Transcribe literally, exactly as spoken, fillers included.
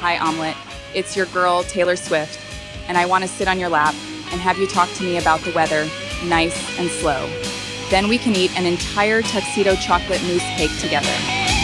pie omelet. It's your girl, Taylor Swift, and I want to sit on your lap and have you talk to me about the weather, nice and slow. Then we can eat an entire tuxedo chocolate mousse cake together.